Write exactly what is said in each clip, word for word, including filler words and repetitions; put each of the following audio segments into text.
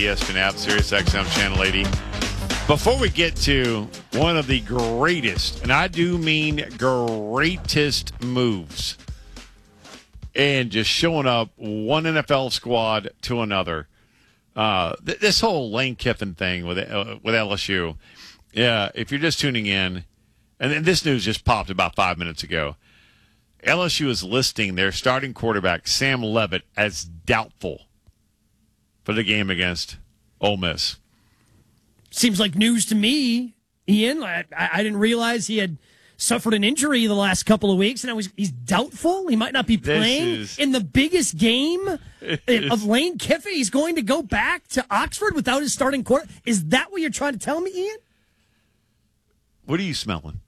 E S P N app, Sirius X M Channel eighty. Before we get to one of the greatest, and I do mean greatest moves, and just showing up one N F L squad to another, uh, th- this whole Lane Kiffin thing with uh, with L S U, yeah, if you're just tuning in, and then this news just popped about five minutes ago, L S U is listing their starting quarterback, Sam Leavitt, as doubtful for the game against Ole Miss. Seems like news to me, Ian. I, I didn't realize he had suffered an injury the last couple of weeks, and I was, he's doubtful. He might not be playing is, in the biggest game of Lane Kiffin. He's going to go back to Oxford without his starting quarter. Is that what you're trying to tell me, Ian? What are you smelling?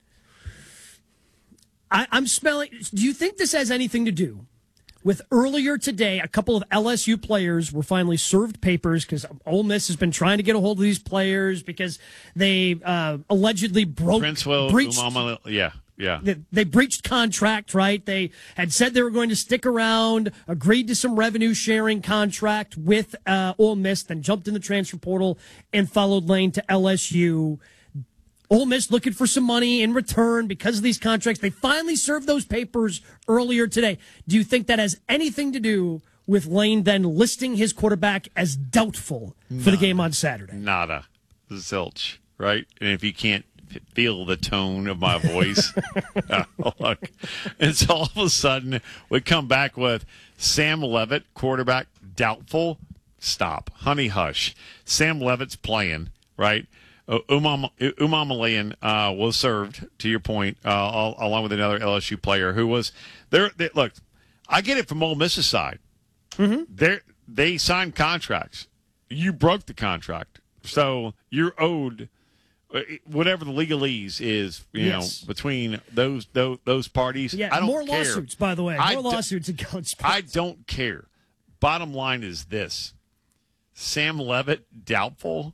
I, I'm smelling. Do you think this has anything to do with earlier today, a couple of L S U players were finally served papers because Ole Miss has been trying to get a hold of these players because they uh, allegedly broke, Princewell, breached, Umama, yeah, yeah. They, they breached contract, right? They had said they were going to stick around, agreed to some revenue sharing contract with uh, Ole Miss, then jumped in the transfer portal and followed Lane to L S U. Ole Miss looking for some money in return because of these contracts. They finally served those papers earlier today. Do you think that has anything to do with Lane then listing his quarterback as doubtful for Nada. the game on Saturday? Nada. Zilch, right? And if you can't feel the tone of my voice, uh, look. And so all of a sudden we come back with Sam Leavitt, quarterback, doubtful. Stop. Honey, hush. Sam Leavitt's playing, right? Uh, Umam Umamalayan uh, was served, to your point, uh, all, along with another L S U player who was there. They, look, I get it from Ole Miss's side. Mm-hmm. They they signed contracts. You broke the contract, so you're owed whatever the legalese is. You yes. know, between those those, those parties. Yeah, I don't more care. lawsuits, by the way. More I lawsuits in college sports. I don't care. Bottom line is this: Sam Leavitt doubtful.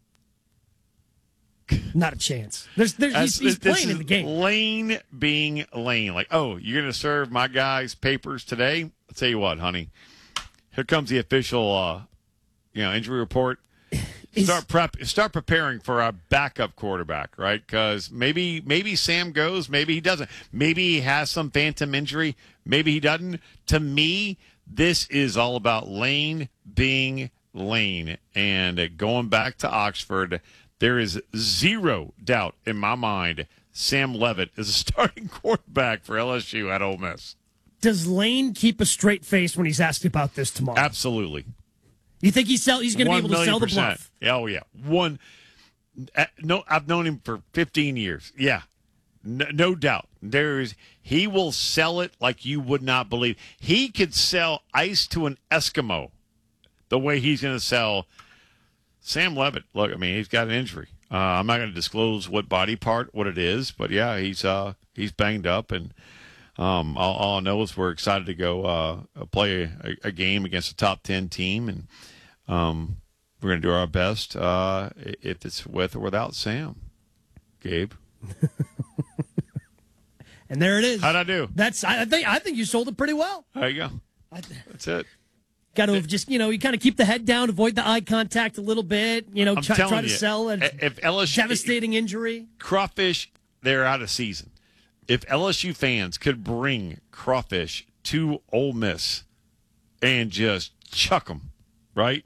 Not a chance. There's, there's, he's he's playing in the game. Lane being Lane. Like, oh, you're going to serve my guys papers today? I'll tell you what, honey. Here comes the official uh, you know, injury report. Start prep. Start preparing for our backup quarterback, right? Because maybe maybe Sam goes, maybe he doesn't. Maybe he has some phantom injury. Maybe he doesn't. To me, this is all about Lane being Lane. And uh, going back to Oxford, there is zero doubt in my mind Sam Leavitt is a starting quarterback for L S U at Ole Miss. Does Lane keep a straight face when he's asked about this tomorrow? Absolutely. You think he's sell, he's going to be able to sell the bluff? Oh, yeah. One. Uh, no, I've known him for fifteen years. Yeah. No, no doubt. There's he will sell it like you would not believe. He could sell ice to an Eskimo the way he's going to sell Sam Leavitt. Look, I mean, he's got an injury. Uh, I'm not going to disclose what body part, what it is, but yeah, he's uh, he's banged up, and um, all, all I know is we're excited to go uh, play a, a game against a top ten team, and um, we're going to do our best uh, if it's with or without Sam. Gabe, and there it is. How'd I do? That's I think I think you sold it pretty well. There you go. That's it. Got to just, you know, you kind of keep the head down, avoid the eye contact a little bit, you know, try, try to you, sell a if L S U, devastating injury. Crawfish, they're out of season. If L S U fans could bring Crawfish to Ole Miss and just chuck them, right?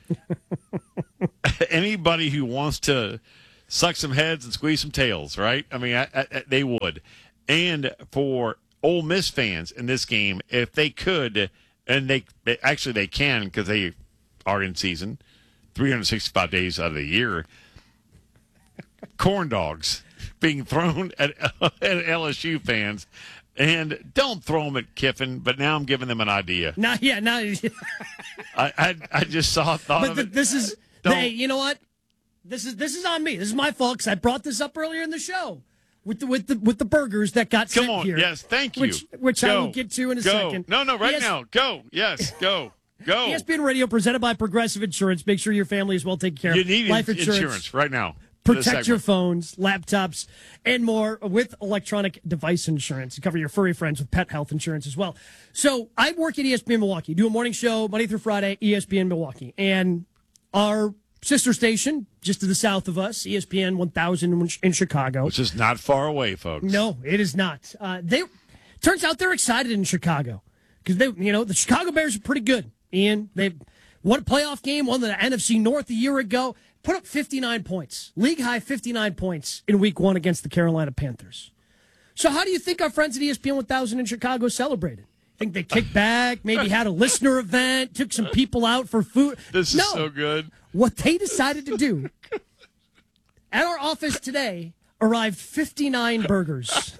Anybody who wants to suck some heads and squeeze some tails, right? I mean, I, I, they would. And for Ole Miss fans in this game, if they could... And they, they actually they can because they are in season, three hundred sixty-five days out of the year. Corn dogs being thrown at, at L S U fans, and don't throw them at Kiffin. But now I'm giving them an idea. Now, yeah, now I, I I just saw thought but of the, it. This is hey, you know what? This is this is on me. This is my fault because I brought this up earlier in the show. With the with the with the burgers that got Come sent on, here. yes, thank you. Which which go. I will get to in a go. second. No, no, right E S- now. Go. Yes, go. Go. E S P N Radio presented by Progressive Insurance. Make sure your family is well taken care of. You need life insurance, insurance right now. Protect your phones, laptops, and more with electronic device insurance. Cover your furry friends with pet health insurance as well. So I work at E S P N Milwaukee, do a morning show Monday through Friday, E S P N Milwaukee, and our sister station just to the south of us, E S P N one thousand in Chicago. Which is not far away, folks. No, it is not. Uh, they turns out they're excited in Chicago because they, you know, the Chicago Bears are pretty good. Ian, they won a playoff game, won the N F C North a year ago, put up fifty-nine points, league high fifty-nine points in Week One against the Carolina Panthers. So, how do you think our friends at E S P N one thousand in Chicago celebrated? Think they kicked back, maybe had a listener event, took some people out for food? This no. is so good. What they decided to do at our office today arrived fifty-nine burgers.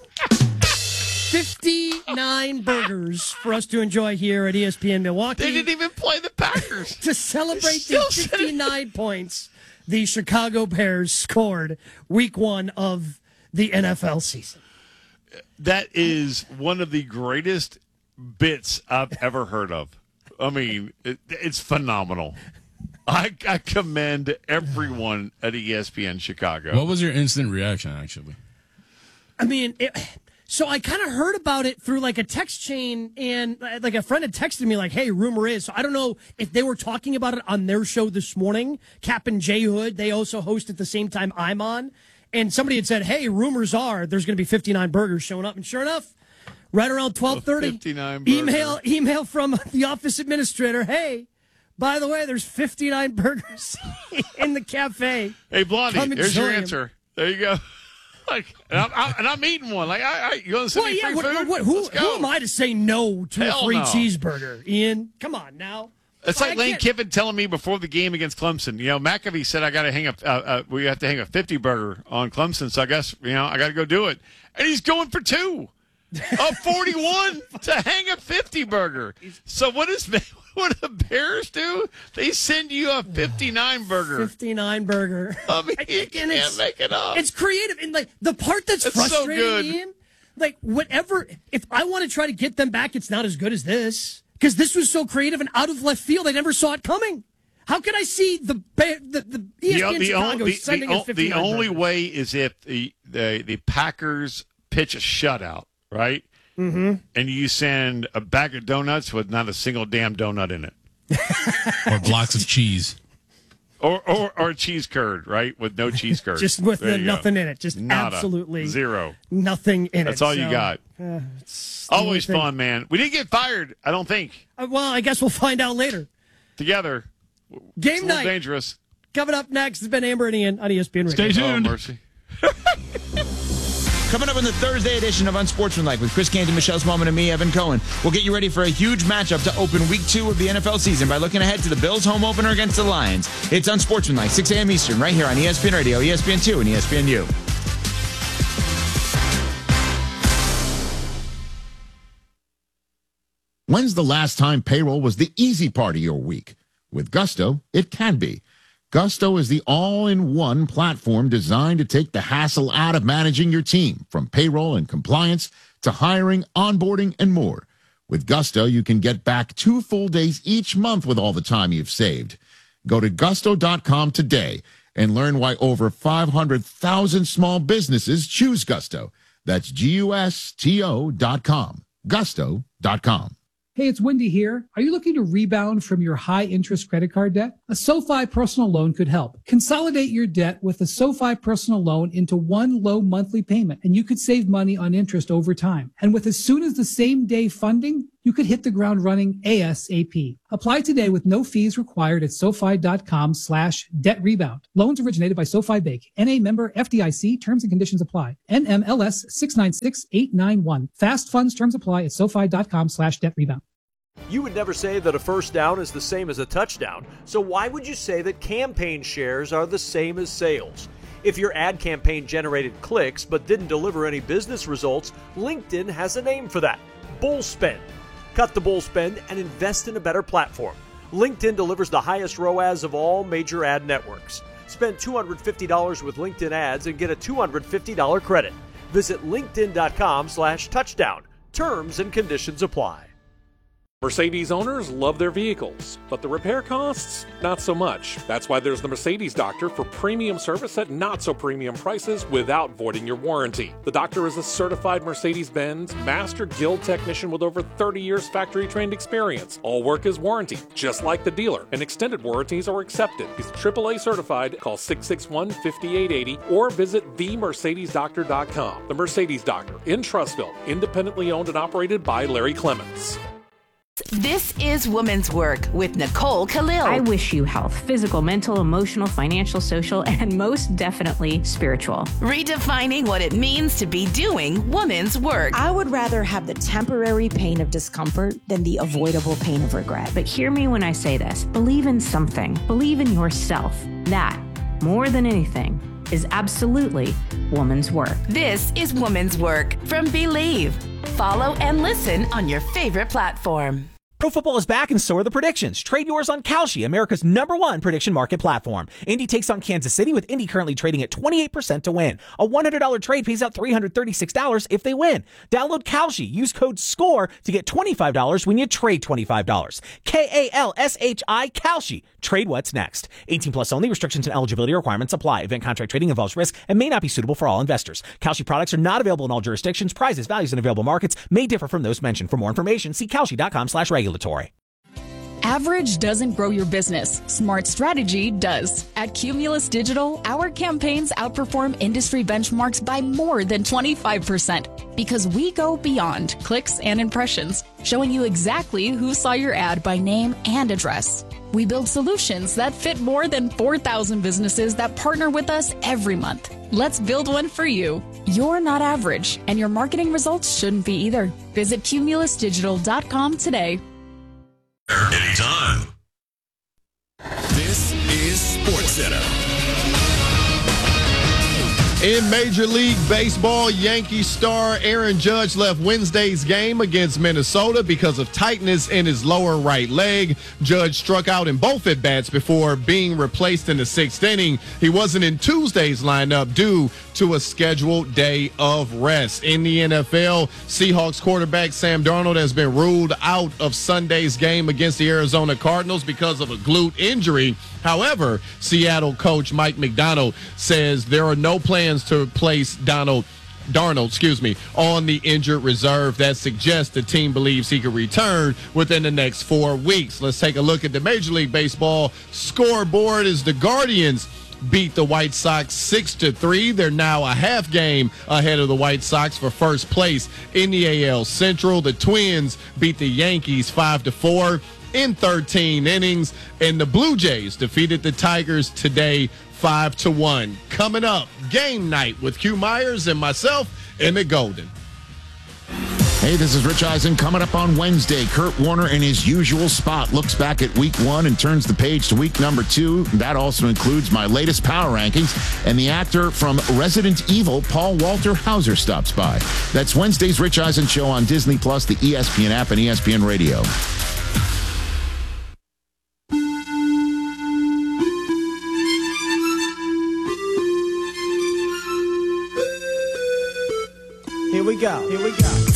fifty-nine burgers for us to enjoy here at E S P N Milwaukee. They didn't even play the Packers. To celebrate the fifty-nine points the Chicago Bears scored week one of the N F L season. That is one of the greatest bits I've ever heard of. I mean, it, it's phenomenal. I, I commend everyone at E S P N Chicago. What was your instant reaction, actually? I mean, it, so I kind of heard about it through like a text chain, and like a friend had texted me like, hey, rumor is. So I don't know if they were talking about it on their show this morning. Cap and J Hood, they also host at the same time I'm on. And somebody had said, hey, rumors are there's going to be fifty-nine burgers showing up. And sure enough, right around twelve thirty, fifty-nine email email from the office administrator, hey, by the way, there's fifty-nine burgers in the cafe. Hey, Blondie, Come there's your enjoy 'em. answer. There you go. Like, and I'm, I, and I'm eating one. Like, I, I you want to send Well, me yeah, free what, food? what, who, Let's go. who am I to say no to Hell a free no. cheeseburger, Ian? Come on now. It's I like Lane can't- Kiffin telling me before the game against Clemson. You know, McAfee said I got to hang up. Uh, uh, we have to hang a fifty burger on Clemson. So I guess you know I got to go do it. And he's going for two, a forty-one to hang a fifty burger. So what is what do the Bears do? They send you a fifty-nine burger. fifty-nine burger. I mean, you And can't it's- make it up. It's creative, and like the part that's It's so frustrating, good. Ian, like whatever. If I want to try to get them back, it's not as good as this because this was so creative and out of left field. I never saw it coming. How can I see the Ba- the, the E S P N the, the, Chicago only, the, sending the, us the fifty-nine only burgers? way is if the, the the Packers pitch a shutout, right? Mm-hmm. And you send a bag of donuts with not a single damn donut in it, Or blocks of cheese. or or, or a cheese curd, right? With no cheese curd, Just with There the, you go. nothing in it, just Nada. absolutely Zero. nothing in That's it. all you So, got. uh, it's the only Always thing. fun, man. We didn't get fired, I don't think. Uh, well, I guess we'll find out later. Together, it's Game a little night dangerous. coming up next has been Amber and Ian on E S P N Radio. Stay Oh tuned. mercy. Coming up on the Thursday edition of Unsportsmanlike with Chris Canty, Michelle Smallman, and me, Evan Cohen. We'll get you ready for a huge matchup to open week two of the N F L season by looking ahead to the Bills' home opener against the Lions. It's Unsportsmanlike, six a.m. Eastern, right here on E S P N Radio, E S P N two, and E S P N U. When's the last time payroll was the easy part of your week? With Gusto, it can be. Gusto is the all-in-one platform designed to take the hassle out of managing your team, from payroll and compliance to hiring, onboarding, and more. With Gusto, you can get back two full days each month with all the time you've saved. Go to gusto dot com today and learn why over five hundred thousand small businesses choose Gusto. That's G U S T O dot com. gusto dot com. Hey, it's Wendy here. Are you looking to rebound from your high-interest credit card debt? A SoFi personal loan could help. Consolidate your debt with a SoFi personal loan into one low monthly payment, and you could save money on interest over time. And with as soon as the same day funding, you could hit the ground running ASAP. Apply today with no fees required at SoFi dot com slash debt rebound. Loans originated by SoFi Bank. N A member F D I C. Terms and conditions apply. N M L S six nine six eight nine one. Fast funds terms apply at SoFi dot com slash debt rebound. You would never say that a first down is the same as a touchdown, so why would you say that campaign shares are the same as sales? If your ad campaign generated clicks but didn't deliver any business results, LinkedIn has a name for that: bull spend. Cut the bull spend and invest in a better platform. LinkedIn delivers the highest R O A S of all major ad networks. Spend two hundred fifty dollars with LinkedIn ads and get a two hundred fifty dollars credit. Visit linkedin dot com slash touchdown. Terms and conditions apply. Mercedes owners love their vehicles, but the repair costs, not so much. That's why there's the Mercedes Doctor for premium service at not so premium prices without voiding your warranty. The Doctor is a certified Mercedes-Benz Master Guild technician with over thirty years factory-trained experience. All work is warranted, just like the dealer, and extended warranties are accepted. He's triple A certified. Call six six one, five eight eight zero or visit the mercedes doctor dot com. The Mercedes Doctor in Trussville, independently owned and operated by Larry Clements. This is Women's Work with Nicole Khalil. I wish you health, physical, mental, emotional, financial, social, and most definitely spiritual. Redefining what it means to be doing women's work. I would rather have the temporary pain of discomfort than the avoidable pain of regret. But hear me when I say this. Believe in something. Believe in yourself. That, more than anything, is absolutely woman's work. This is Women's Work from Believe. Follow and listen on your favorite platform. Pro football is back and so are the predictions. Trade yours on Kalshi, America's number one prediction market platform. Indy takes on Kansas City, with Indy currently trading at twenty-eight percent to win. A one hundred dollars trade pays out three hundred thirty-six dollars if they win. Download Kalshi. Use code SCORE to get twenty-five dollars when you trade twenty-five dollars. K A L S H I, Kalshi. Trade what's next. eighteen plus only. Restrictions and eligibility requirements apply. Event contract trading involves risk and may not be suitable for all investors. Kalshi products are not available in all jurisdictions. Prices, values, and available markets may differ from those mentioned. For more information, see kalshi.com slash regulatory. Average doesn't grow your business. Smart strategy does. At Cumulus Digital, our campaigns outperform industry benchmarks by more than twenty-five percent because we go beyond clicks and impressions, showing you exactly who saw your ad by name and address. We build solutions that fit more than four thousand businesses that partner with us every month. Let's build one for you. You're not average, and your marketing results shouldn't be either. Visit cumulus digital dot com today. Anytime. This is SportsCenter. In Major League Baseball, Yankees star Aaron Judge left Wednesday's game against Minnesota because of tightness in his lower right leg. Judge struck out in both at-bats before being replaced in the sixth inning. He wasn't in Tuesday's lineup due to a scheduled day of rest. In the N F L, Seahawks quarterback Sam Darnold has been ruled out of Sunday's game against the Arizona Cardinals because of a glute injury. However, Seattle coach Mike Macdonald says there are no plans to place Donald Darnold, excuse me, on the injured reserve. That suggests the team believes he could return within the next four weeks. Let's take a look at the Major League Baseball scoreboard as the Guardians beat the White Sox six to three. They're now a half game ahead of the White Sox for first place in the A L Central. The Twins beat the Yankees five to four in thirteen innings, and the Blue Jays defeated the Tigers today five to one. Coming up, game night with Q Myers and myself, Emmett Golden. Hey, this is Rich Eisen. Coming up on Wednesday, Kurt Warner in his usual spot looks back at week one and turns the page to week number two. That also includes my latest power rankings, and the actor from Resident Evil, Paul Walter Hauser, stops by. That's Wednesday's Rich Eisen Show on Disney Plus, the E S P N app, and E S P N Radio. Here we go. Here we go.